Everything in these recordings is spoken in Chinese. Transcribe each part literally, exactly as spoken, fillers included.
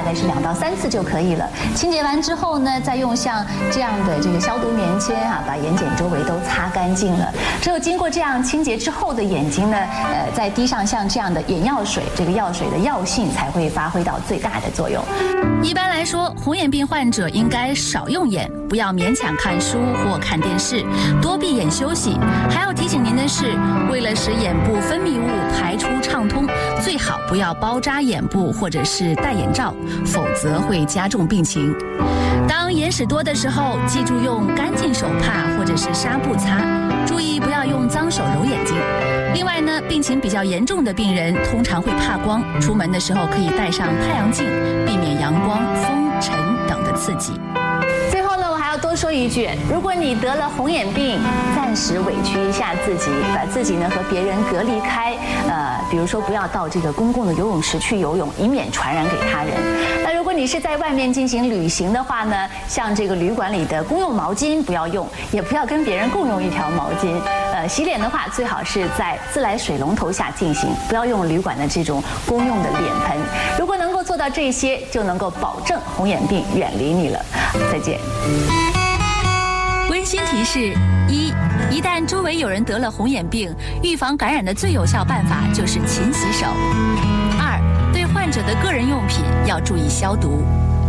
概是两到三次就可以了。清洁完之后呢，再用像这样的这个消毒棉签啊，把眼睑周围都擦干净了。只有经过这样清洁之后的眼睛呢，呃，再滴上像这样的眼药水，这个药水的药性才会发挥到最大的作用。 一般来说，红眼病患者应该少用眼，不要勉强看书或看电视，多闭眼休息。还要提醒您的是，为了使眼部分泌物排出畅通，最好不要包扎眼部或者是戴眼罩，否则会加重病情。当眼屎多的时候，记住用干净手帕或者是纱布擦，注意不要用脏手揉眼睛。另外呢，病情比较严重的病人通常会怕光，出门的时候可以戴上太阳镜，避免阳光、风、尘等的刺激。 最后呢，我还要多说一句，如果你得了红眼病，暂时委屈一下自己，把自己呢和别人隔离开，呃，比如说不要到这个公共的游泳池去游泳，以免传染给他人。那如果你是在外面进行旅行的话呢，像这个旅馆里的公用毛巾不要用，也不要跟别人共用一条毛巾。呃，洗脸的话，最好是在自来水龙头下进行，不要用旅馆的这种公用的脸盆。如果能够做到这些，就能够保证红眼病远离你了。再见。 温馨提示：一，一旦周围有人得了红眼病，预防感染的最有效办法就是勤洗手。二，对患者的个人用品要注意消毒。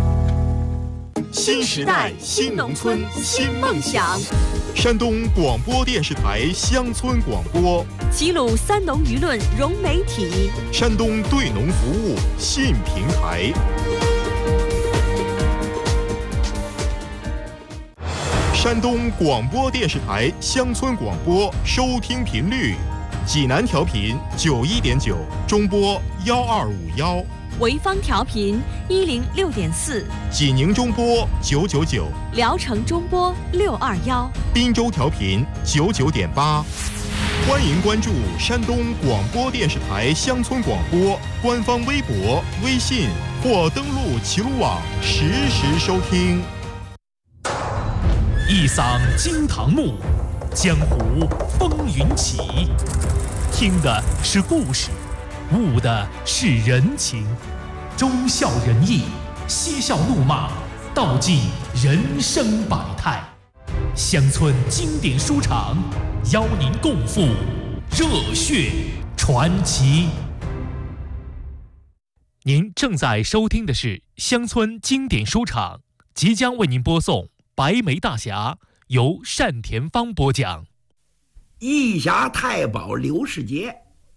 新时代新农村新梦想，山东广播电视台乡村广播， 齐鲁三农舆论融媒体， 山东对农服务信平台。山东广播电视台乡村广播收听频率：济南调频九一点九，中波幺二五幺； 潍坊调频一零六点四， 济宁中波九九九， 聊城中波六二幺， 滨州调频九九点八。欢迎关注山东广播电视台乡村广播官方微博、微信或登录齐鲁网实时收听。 一嗓惊堂木，江湖风云起。听的是故事，悟的是人情，忠孝仁义，嬉笑怒骂，道尽人生百态。乡村经典书场，邀您共赴热血传奇。您正在收听的是乡村经典书场，即将为您播送《白眉大侠》，由单田芳播讲。 义侠太保刘世杰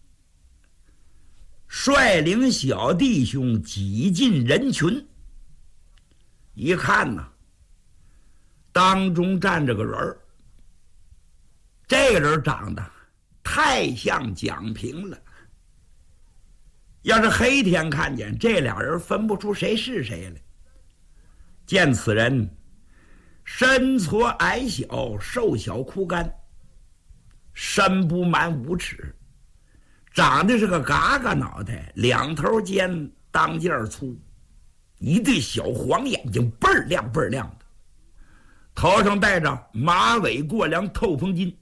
率领小弟兄挤进人群，一看呢，当中站着个人儿，这个人长得太像蒋平了。要是黑天看见，这俩人分不出谁是谁来。见此人身矬矮小，瘦小枯干，身不满五尺，长得是个嘎嘎脑袋，两头尖，当间儿粗，一对小黄眼睛倍儿亮倍儿亮的，头上戴着马尾过梁透风巾，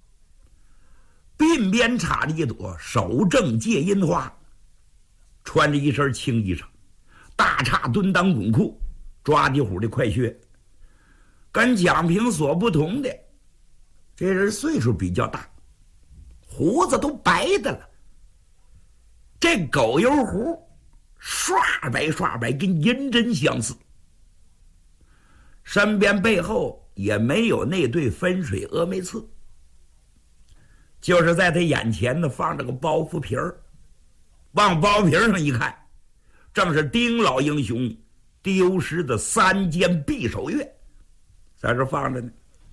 鬓边插着一朵手正戒阴花，穿着一身青衣裳，大叉蹲裆滚裤，抓地虎的快靴。跟蒋平所不同的，这人岁数比较大，胡子都白的了，这狗油胡刷白刷白，跟银针相似。身边背后也没有那对分水峨眉刺，就是在他眼前呢放着个包袱皮儿，往包皮上一看，正是丁老英雄丢失的三件匕首钺，在这放着呢。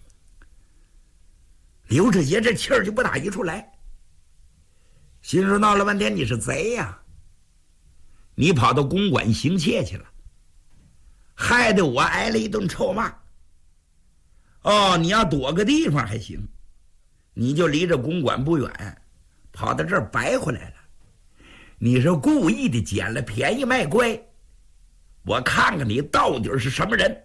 刘志杰这气儿就不打一处来，心说闹了半天你是贼呀、啊，你跑到公馆行窃去了，害得我挨了一顿臭骂。哦，你要躲个地方还行，你就离着公馆不远，跑到这儿白回来了。你是故意的捡了便宜卖乖，我看看你到底是什么人。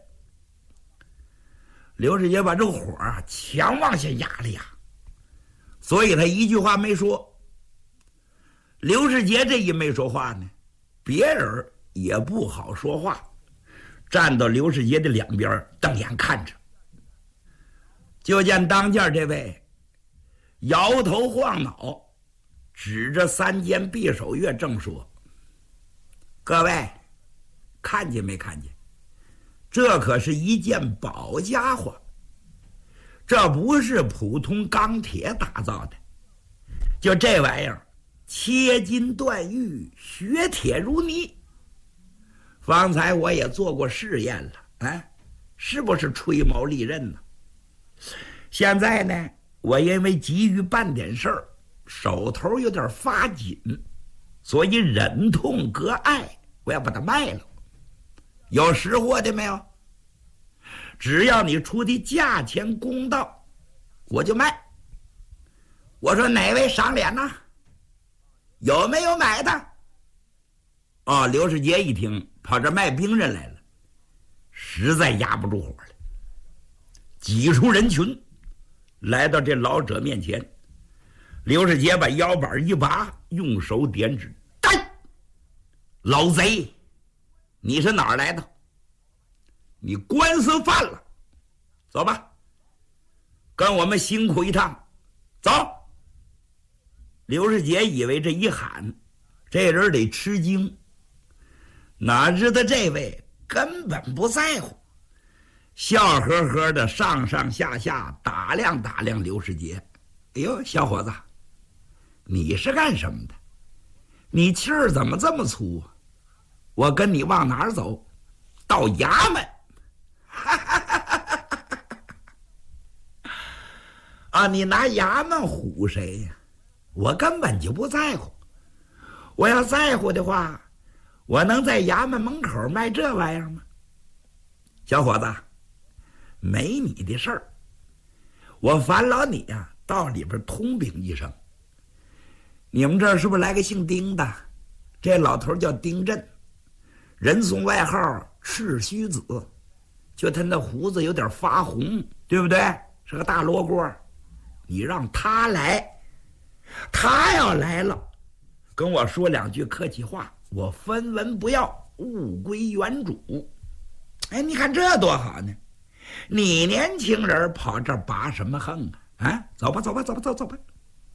刘志杰把这个火啊强往下压了压，所以他一句话没说。刘志杰这一没说话呢，别人也不好说话，站到刘世杰的两边，瞪眼看着。就见当间这位摇头晃脑，指着三间匕首月正说：“各位，看见没看见？这可是一件宝家伙，这不是普通钢铁打造的，就这玩意儿，切金断玉，削铁如泥。方才我也做过试验了，哎，是不是吹毛利刃呢？现在呢，我因为急于办点事儿，手头有点发紧，所以忍痛割爱，我要把它卖了。有识货的没有？只要你出的价钱公道，我就卖。我说哪位赏脸呢？有没有买的？哦，刘世杰一听跑这卖兵刃来了，实在压不住火了，挤出人群来到这老者面前。刘世杰把腰板一拔，用手点指：“干！老贼，你是哪儿来的？你官司犯了，走吧，跟我们辛苦一趟，走。”刘世杰以为这一喊，这人得吃惊，哪知道这位根本不在乎，笑呵呵的上上下下打量打量刘世杰。哎呦，小伙子，你是干什么的？你气儿怎么这么粗啊？我跟你往哪儿走？到衙门。啊，你拿衙门唬谁呀？我根本就不在乎。我要在乎的话，我能在衙门门口卖这玩意儿吗？小伙子，没你的事儿，我烦劳你呀、啊，到里边通禀一声。你们这儿是不是来个姓丁的？这老头叫丁震，人送外号赤须子，就他那胡子有点发红，对不对？是个大罗锅。你让他来，他要来了，跟我说两句客气话，我分文不要，物归原主。哎，你看这多好呢！你年轻人跑这儿拔什么横啊？啊，走吧，走吧，走吧，走走吧。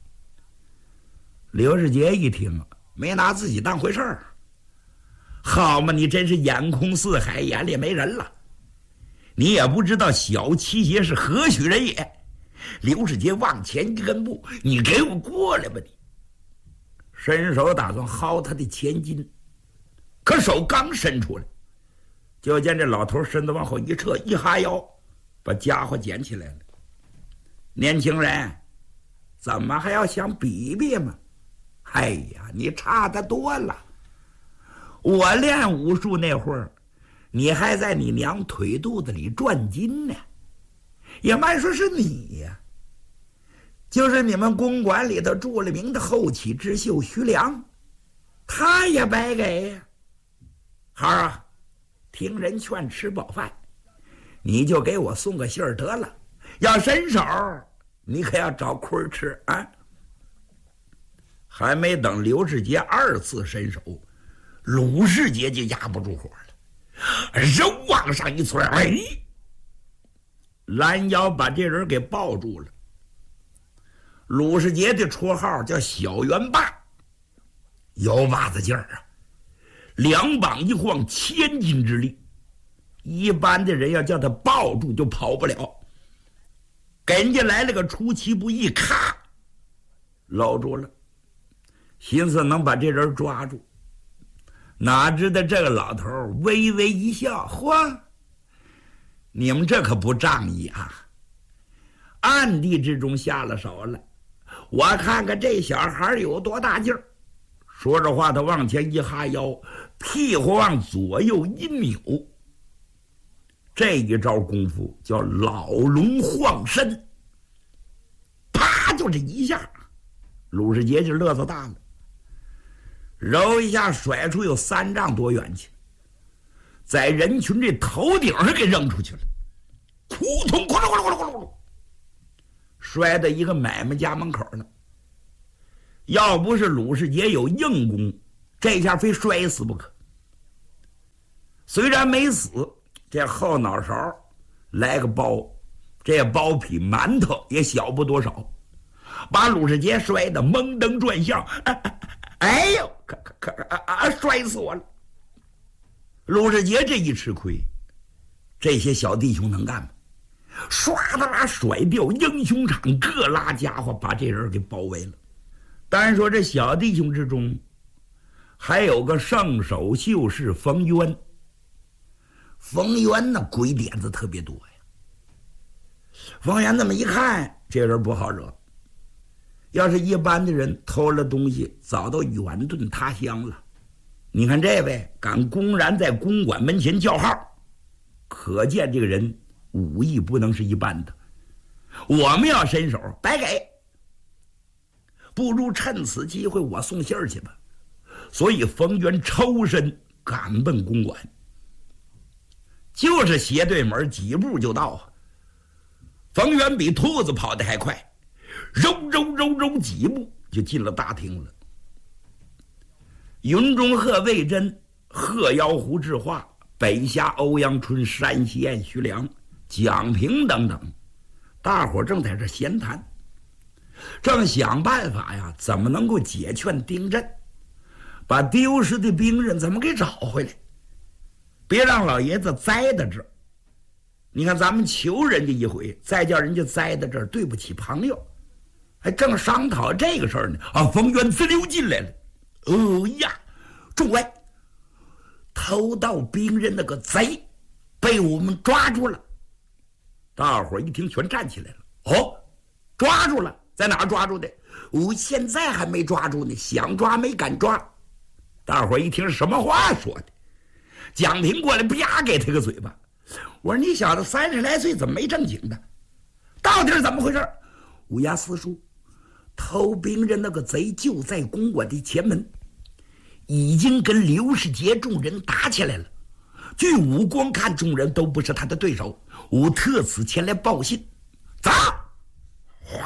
刘世杰一听，没拿自己当回事儿。好嘛，你真是眼空四海，眼里没人了。你也不知道小七爷是何许人也。刘世杰往前一跟步，你给我过来吧你！伸手打算薅他的前襟，可手刚伸出来，就见这老头身子往后一撤，一哈腰，把家伙捡起来了。年轻人，怎么还要想比比吗？哎呀，你差得多了。我练武术那会儿，你还在你娘腿肚子里转筋呢。也慢说是你呀，就是你们公馆里头著了名的后起之秀徐良，他也白给呀。孩儿啊，听人劝，吃饱饭，你就给我送个信儿得了。要伸手，你可要找亏吃啊！还没等刘世杰二次伸手，鲁世杰就压不住火了，人往上一窜，哎，拦腰把这人给抱住了。鲁世杰的绰号叫小圆霸，有把子劲儿啊，两膀一晃，千斤之力，一般的人要叫他抱住就跑不了。给人家来了个出其不意，咔，搂住了，寻思能把这人抓住。哪知道这个老头微微一笑，嚯，你们这可不仗义啊！暗地之中下了手了，我看看这小孩有多大劲儿。说着话，他往前一哈腰，屁股往左右一扭，这一招功夫叫老龙晃身，啪，就这一下，鲁世杰就乐子大了，揉一下甩出有三丈多远去，在人群这头顶上给扔出去了，扑通，咕噜咕噜咕噜咕噜，摔到一个买卖家门口了。要不是鲁世杰有硬功，这下非摔死不可。 虽然没死，这后脑勺来个包，这包比馒头也小不多少，把鲁世杰摔得蒙登转向。哎哎呦，可可可啊啊！摔死我了！鲁世杰这一吃亏，这些小弟兄能干吗？唰的啦甩掉英雄场，各拉家伙把这人给包围了。单说这小弟兄之中，还有个圣手秀士冯渊。冯渊呢，鬼点子特别多呀。冯渊这么一看，这人不好惹。要是一般的人偷了东西，早都远遁他乡了。你看这位敢公然在公馆门前叫号，可见这个人武艺不能是一般的。我们要伸手白给，不如趁此机会我送信儿去吧。所以冯渊抽身赶奔公馆，就是斜对门几步就到啊。冯渊比兔子跑得还快，揉揉揉揉几步就进了大厅了。云中鹤、魏征、鹤腰胡志化、北峡欧阳春、山西燕徐良、蒋平等等，大伙正在这闲谈，正想办法呀，怎么能够解劝丁震，把丢失的兵刃怎么给找回来，别让老爷子栽在这儿。你看咱们求人家一回，再叫人家栽在这儿，对不起朋友。还正商讨这个事儿呢，啊，冯渊滋溜进来了。哦呀，众位，偷盗兵刃那个贼被我们抓住了。大伙儿一听全站起来了。哦，抓住了，在哪儿抓住的？我现在还没抓住呢，想抓没敢抓。大伙儿一听什么话说的？蒋平过来啪给他个嘴巴。我说你小子三十来岁怎么没正经的？到底是怎么回事？乌鸦四叔，偷兵刃那个贼就在公馆的前门，已经跟刘世杰众人打起来了。据武光看，众人都不是他的对手，我特此前来报信。走！哗，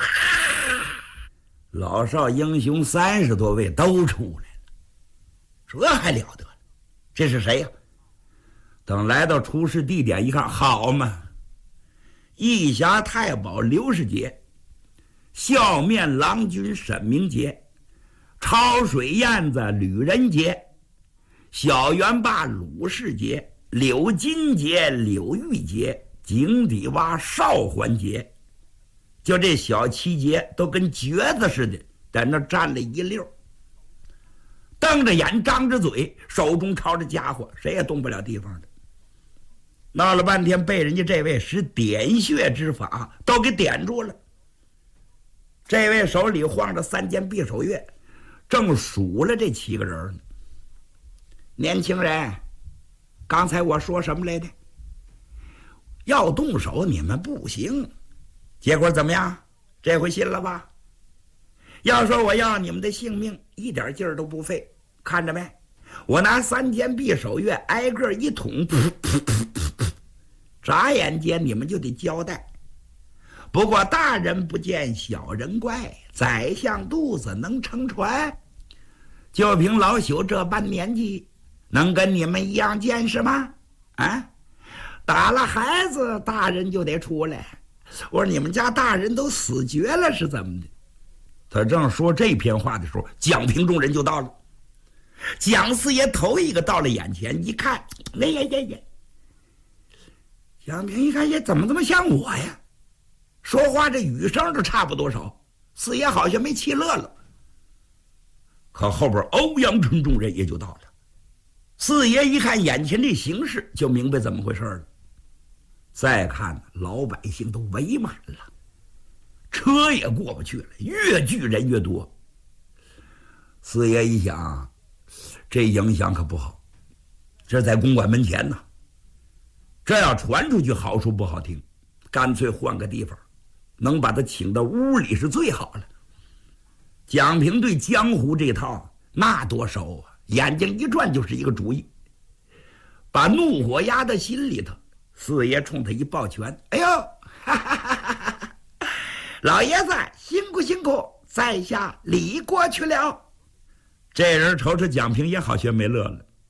老少英雄三十多位都出来了，这还了得了？这是谁呀？等来到出事地点一看，好嘛，义侠太保刘世杰，笑面郎君沈明杰，抄水燕子吕仁杰，小圆霸鲁世杰，柳金杰柳玉杰，井底蛙邵环杰，就这小七杰都跟橛子似的在那站了一溜，瞪着眼张着嘴，手中抄着家伙，谁也动不了地方的。闹了半天，被人家这位使点穴之法都给点住了。这位手里晃着三件匕首钺，正数了这七个人呢。年轻人，刚才我说什么来着？要动手你们不行，结果怎么样？这回信了吧？要说我要你们的性命，一点劲儿都不费。看着没？我拿三件匕首钺挨个一捅，噗噗噗噗噗，眨眼间你们就得交代。不过大人不见小人怪，宰相肚子能撑船。就凭老朽这般年纪，能跟你们一样见识吗？啊，打了孩子，大人就得出来。我说你们家大人都死绝了是怎么的？他正说这篇话的时候，蒋平众人就到了。蒋四爷头一个到了眼前，一看，哎呀呀呀！蒋平一看，也怎么这么像我呀？说话这语声都差不多少。四爷好像没气乐了。可后边欧阳春众人也就到了。四爷一看眼前这形势，就明白怎么回事了。再看老百姓都围满了，车也过不去了，越聚人越多。四爷一想，这影响可不好，这在公馆门前呢，这要传出去好说不好听，干脆换个地方，能把他请到屋里是最好了。蒋平对江湖这套那多熟啊，眼睛一转就是一个主意，把怒火压在心里头。四爷冲他一抱拳，哎呦，哈哈哈哈哈，老爷子辛苦辛苦，在下礼过去了。这人瞅瞅蒋平也好学没乐了，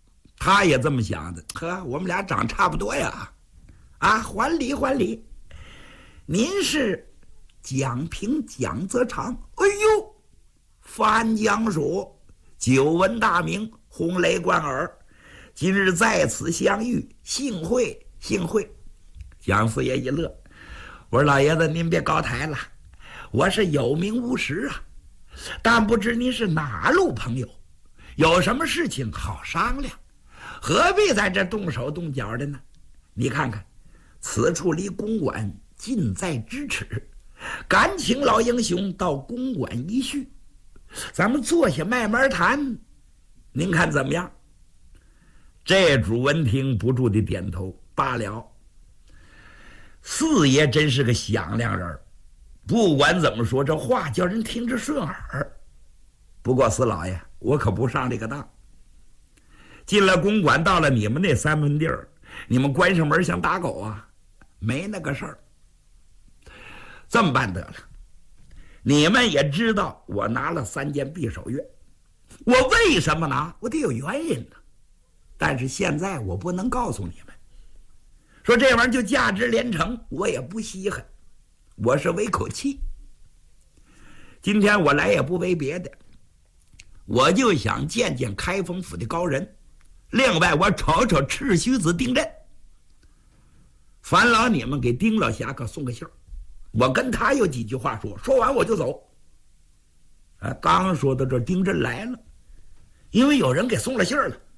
他也这么想的，呵，我们俩长差不多呀。啊，还礼还礼。您是蒋平蒋泽长？哎呦，范江署，久闻大名，轰雷贯耳。今日在此相遇，幸会幸会。蒋四爷一乐，我说老爷子您别高抬了，我是有名无实啊，但不知您是哪路朋友，有什么事情好商量，何必在这动手动脚的呢？你看看，此处离公馆近在咫尺，赶请老英雄到公馆一叙，咱们坐下慢慢谈，您看怎么样？这主闻听不住地点头。罢了，四爷真是个响亮人，不管怎么说，这话叫人听着顺耳。不过四老爷，我可不上这个当。进了公馆，到了你们那三分地儿，你们关上门想打狗啊？没那个事儿。这么办得了，你们也知道我拿了三件匕首钺，我为什么拿？我得有原因呢。但是现在我不能告诉你们，说这玩意儿就价值连城，我也不稀罕，我是为口气。今天我来也不为别的，我就想见见开封府的高人，另外我瞅瞅赤须子丁震。烦劳你们给丁老侠客送个信儿，我跟他有几句话说，说完我就走。啊，刚说到这，丁震来了，因为有人给送了信儿了。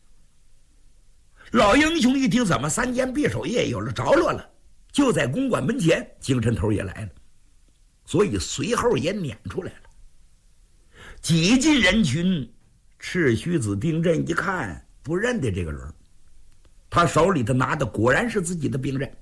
老英雄一听，怎么三件匕首钺有了着落了，就在公馆门前，精神头也来了，所以随后也撵出来了。挤进人群，赤须子丁震一看不认得这个人，他手里头拿的果然是自己的兵刃。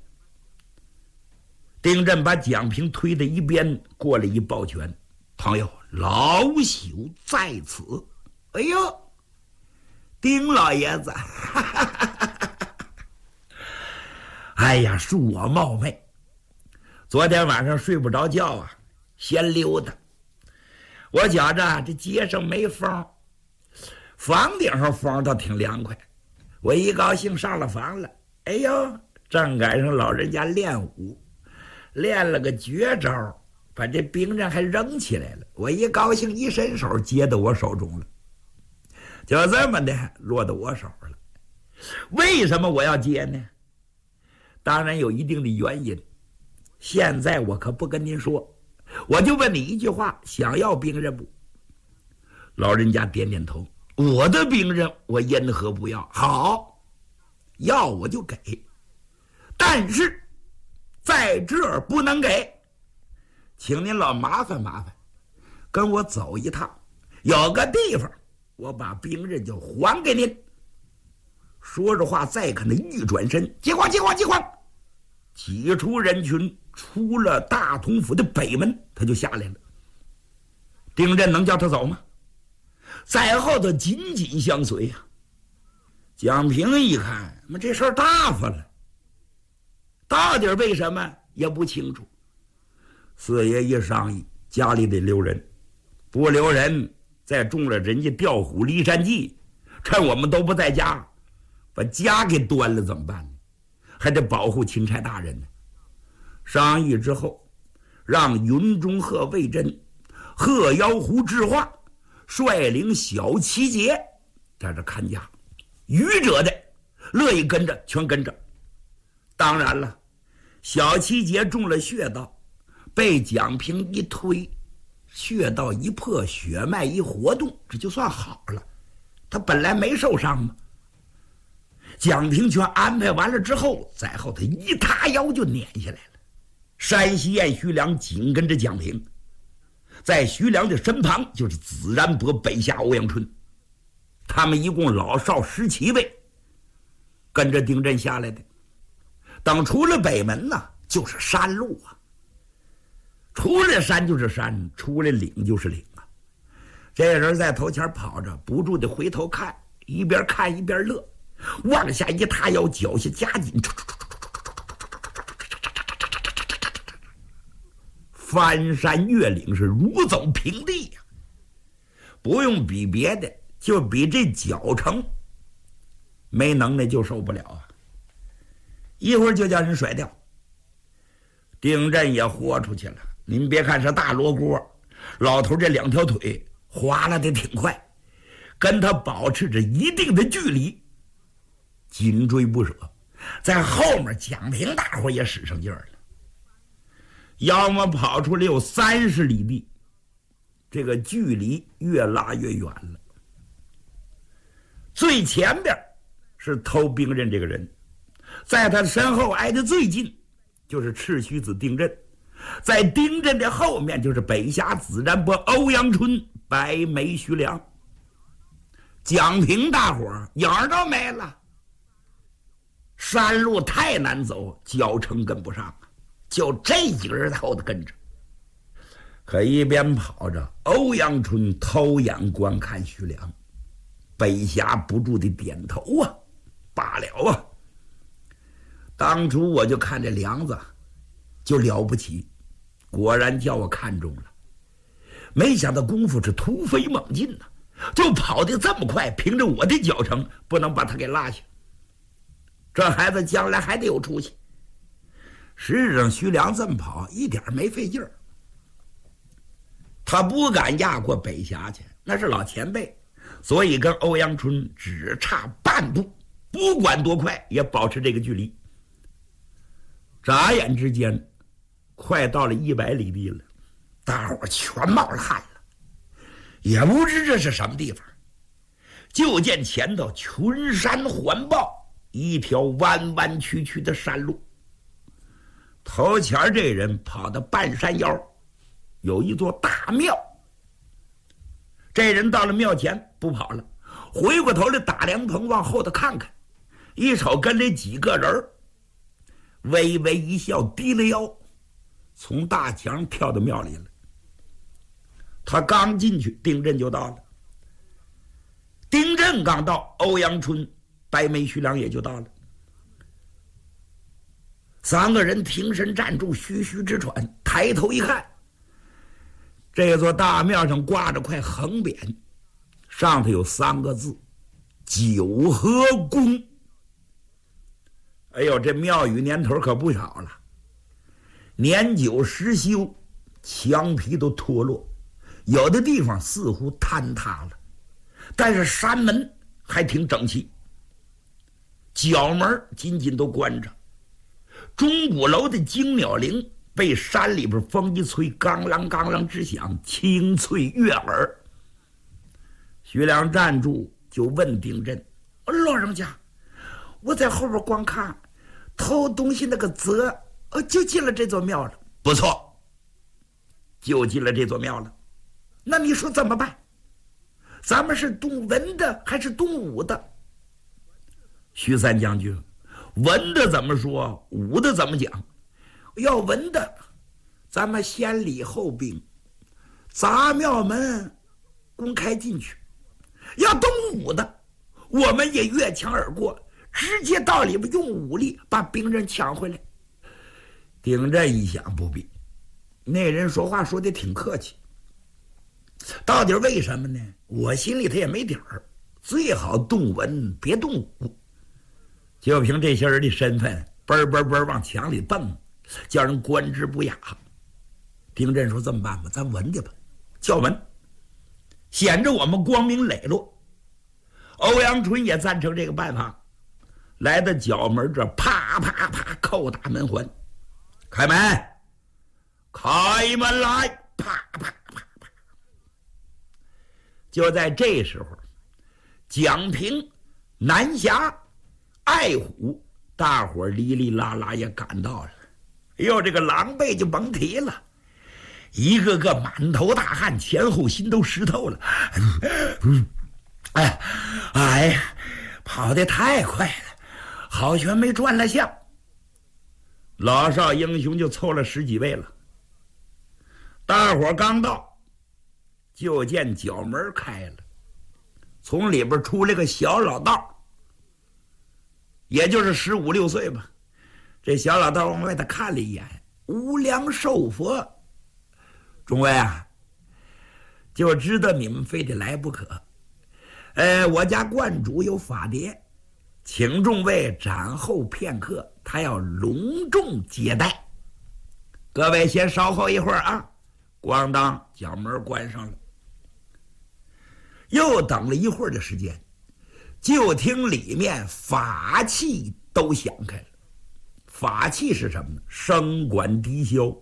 丁震把蒋平推到一边，过来一抱拳：“朋友，老朽在此。”哎呦，丁老爷子，哈哈哈哈，哎呀，恕我冒昧，昨天晚上睡不着觉啊，闲溜达。我觉着这街上没风，房顶上风倒挺凉快。我一高兴上了房了，哎呦，正赶上老人家练武，练了个绝招，把这兵刃还扔起来了。我一高兴，一伸手接到我手中了，就这么的落到我手了。为什么我要接呢？当然有一定的原因，现在我可不跟您说，我就问你一句话，想要兵刃不？老人家点点头，我的兵刃我因何不要？好，要我就给，但是在这儿不能给，请您老麻烦麻烦，跟我走一趟，有个地方我把兵刃就还给您。说着话，再可能一转身，急慌急慌急慌，挤出人群，出了大同府的北门，他就下来了。丁震能叫他走吗？在后头紧紧相随呀、啊。蒋平一看，那这事儿大发了，到底为什么也不清楚。四爷一商议，家里得留人，不留人，再中了人家调虎离山计，趁我们都不在家，把家给端了怎么办呢？还得保护钦差大人呢。商议之后，让云中鹤魏真、鹤妖狐智化率领小七节在这看家，愚者的乐意跟着全跟着。当然了，小七节中了血道，被蒋平一推，血道一破，血脉一活动，这就算好了。他本来没受伤嘛。蒋平全安排完了之后，在后头一塌腰就撵下来了。山西燕徐良紧跟着蒋平，在徐良的身旁就是子然伯、北下欧阳春，他们一共老少十七位，跟着丁震下来的。等出了北门呢，就是山路啊，出了山就是山，出了岭就是岭啊。这人在头前跑着，不住的回头看，一边看一边乐，往下一塌腰，脚下夹紧，翻山越岭是如走平地呀、啊！不用比别的，就比这脚程， 没能耐就受不了啊，一会儿就叫人甩掉。丁震也豁出去了，您别看是大罗锅，老头这两条腿滑了得挺快，跟他保持着一定的距离，紧追不舍。在后面蒋平大伙也使上劲儿了，要么跑出来有三十里地，这个距离越拉越远了。最前边是偷兵刃这个人，在他身后挨得最近就是赤须子丁震，在丁震的后面就是北峡子然伯欧阳春、白眉徐良。蒋平大伙影儿都没了，山路太难走，脚程跟不上啊，就这几个人在后头跟着。可一边跑着，欧阳春偷眼观看徐良，北峡不住的点头啊，罢了啊。当初我就看这梁子就了不起，果然叫我看中了。没想到功夫是突飞猛进呐、啊，就跑得这么快，凭着我的脚程不能把他给落下。这孩子将来还得有出息。实际上徐良这么跑一点没费劲儿，他不敢压过北峡去，那是老前辈，所以跟欧阳春只差半步，不管多快也保持这个距离。眨眼之间快到了一百里地了，大伙全冒了汗了，也不知这是什么地方。就见前头群山环抱，一条弯弯曲曲的山路，头前这人跑到半山腰，有一座大庙。这人到了庙前不跑了，回过头来打凉棚往后头看看，一瞅跟这几个人，微微一笑，低了腰，从大墙跳到庙里了。他刚进去，丁震就到了。丁震刚到，欧阳春、白眉徐良也就到了。三个人停身站住，吁吁直喘，抬头一看，这座大庙上挂着块横匾，上头有三个字：九和宫。哎呦，这庙宇年头可不少了，年久失修，墙皮都脱落，有的地方似乎坍塌了，但是山门还挺整齐，角门紧紧都关着。钟鼓楼的惊鸟铃被山里边风一吹，刚啷刚啷直响，清脆悦耳。徐良站住就问丁震：“老人家，我在后边光看，偷东西那个贼呃就进了这座庙了。”“不错，就进了这座庙了。那你说怎么办？咱们是动文的还是动武的？”徐三将军，文的怎么说，武的怎么讲？要文的，咱们先礼后兵，砸庙门，公开进去；要动武的，我们也越墙而过，直接到里边用武力把兵刃抢回来。丁震一想，不必，那人说话说的挺客气，到底为什么呢？我心里头也没底儿，最好动文别动武。就凭这些人的身份，嘣嘣嘣往墙里蹦，叫人观之不雅。丁震说：“这么办吧，咱文的吧，叫门，显着我们光明磊落。”欧阳春也赞成这个办法，来到角门这，啪啪啪叩打门环，开门，开门来，啪啪啪啪。就在这时候，蒋平、南峡、爱虎大伙儿哩哩啦啦也赶到了。哎呦，这个狼狈就甭提了，一个个满头大汗，前后心都湿透了。哎哎呀，跑得太快了，好悬没转了相。老少英雄就凑了十几位了。大伙儿刚到，就见角门开了，从里边出来个小老道，也就是十五六岁吧。这小老道往外头看了一眼，无量寿佛，众位啊，就知道你们非得来不可。呃，我家观主有法牒， 请众位展后片刻，他要隆重接待。各位先稍后一会儿啊！咣当，将门关上了。又等了一会儿的时间，就听里面法器都响开了。法器是什么呢？笙管笛箫，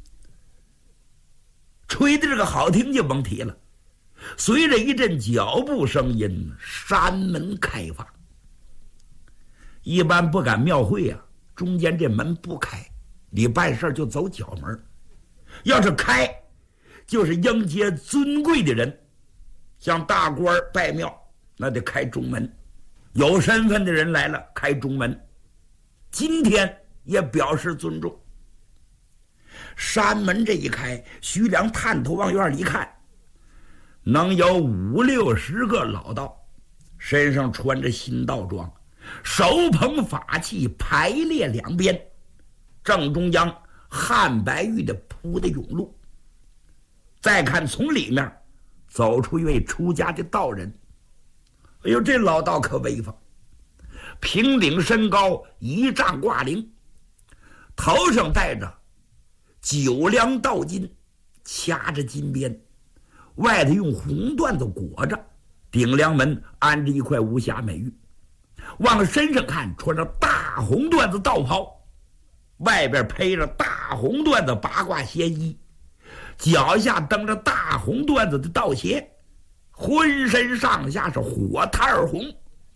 吹的这个好听就甭提了。随着一阵脚步声音，山门开放。一般不敢庙会啊，中间这门不开，你办事就走角门。要是开，就是迎接尊贵的人，像大官拜庙，那得开中门。有身份的人来了，开中门。今天也表示尊重。山门这一开，徐良探头往院里看，能有五六十个老道，身上穿着新道装，手捧法器排列两边，正中央汉白玉的铺的甬路。再看从里面走出一位出家的道人，哎呦，这老道可威风，平顶身高一丈挂铃，头上戴着九梁道巾，掐着金边，外头用红缎子裹着，顶梁门安着一块无瑕美玉。往身上看，穿着大红缎子道袍，外边披着大红缎子八卦仙衣，脚下蹬着大红缎子的道鞋，浑身上下是火炭红。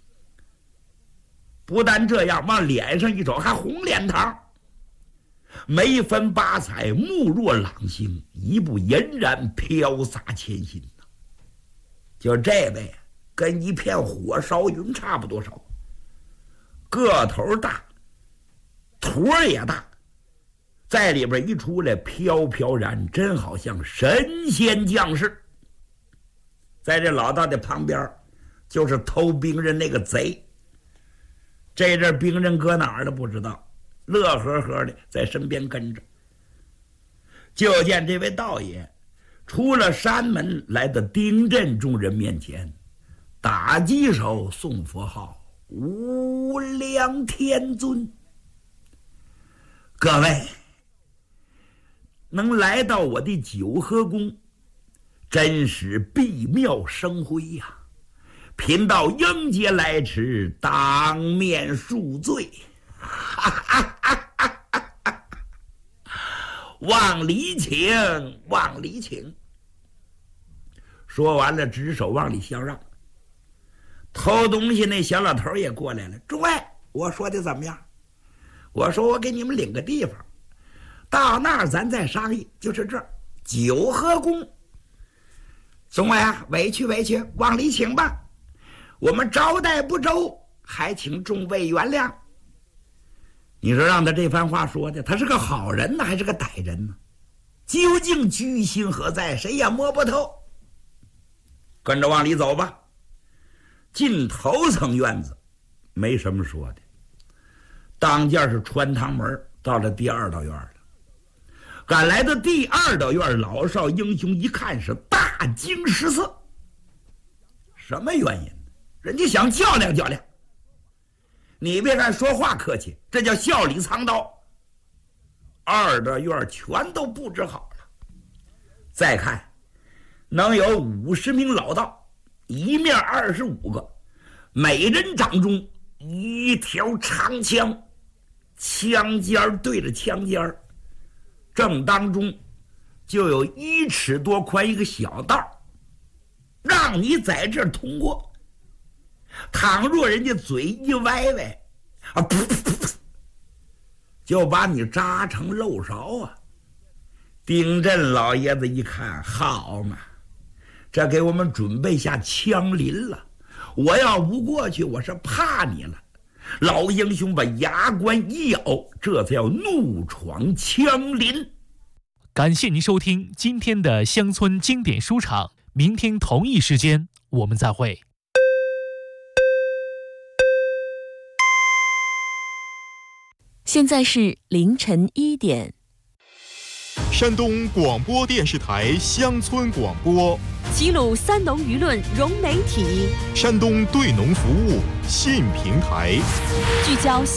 不但这样，往脸上一瞅，还红脸膛，眉分八彩，目若朗星，一步俨然飘洒千心。就这位跟一片火烧云差不多少，个头大，坨也大，在里边一出来飘飘然，真好像神仙降世。在这老道的旁边就是偷兵人那个贼，这阵兵人搁哪儿了不知道，乐呵呵的在身边跟着。就见这位道爷出了山门，来到丁镇众人面前，打几手诵佛号，无量天尊。各位能来到我的九和宫，真是必妙生辉呀、啊！贫道应节来迟，当面恕罪。往里请，往里请。说完了，指手往里相让。偷东西那小老头也过来了。诸位，我说的怎么样？我说我给你们领个地方，到那儿咱再商议。就是这儿，九和宫。众位啊，委屈委屈，往里请吧。我们招待不周，还请众位原谅。你说让他这番话说的，他是个好人呢，还是个歹人呢？究竟居心何在，谁也摸不透。跟着往里走吧。进头层院子，没什么说的。当间是穿堂门，到了第二道院了。赶来的第二道院，老少英雄一看是大惊失色。什么原因？人家想较量较量。你别看说话客气，这叫笑里藏刀。二道院全都布置好了。再看，能有五十名老道，一面二十五个，每人掌中一条长枪，枪尖对着枪尖，正当中就有一尺多宽一个小道，让你在这儿通过。倘若人家嘴一歪歪啊，噗噗噗噗，就把你扎成肉勺啊！丁镇老爷子一看，好嘛，这给我们准备下枪林了。我要不过去，我是怕你了。老英雄把牙关一咬，这才要怒闯枪林。 感谢您收听今天的乡村经典书场，明天同一时间我们再会。 现在是凌晨一点。 山东广播电视台乡村广播齐鲁三农舆论融媒体， 山东对农服务信平台， 聚焦